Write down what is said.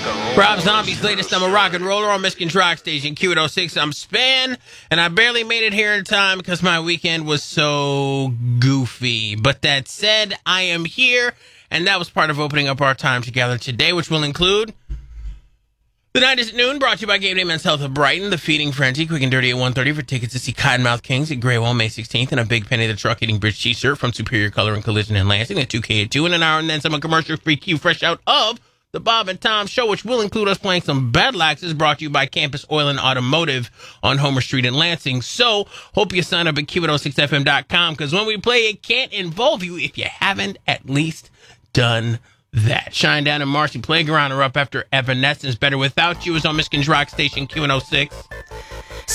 Rob Zombie's latest, I'm a rock and roller on Michigan's Rock Station, Q106. I'm Span, and I barely made it here in time because my weekend was so goofy. But that said, I am here, and that was part of opening up our time together today, which will include The Night is at Noon, brought to you by Game Day Men's Health of Brighton, The Feeding Frenzy, quick and dirty at 1:30 for tickets to see Cottonmouth Kings at Graywell May 16th, and a Big Penny the Truck Eating Bridge t-shirt from Superior Color and Collision in Lansing at 2K at 2, and an hour and then some commercial-free Q fresh out of The Bob and Tom Show, which will include us playing some Bedlax, is brought to you by Campus Oil and Automotive on Homer Street in Lansing. So, hope you sign up at Q106FM.com, because when we play, it can't involve you if you haven't at least done that. Shinedown and Marcy Playground are up after Evanescence. Better Without You is on Michigan's Rock Station, Q106.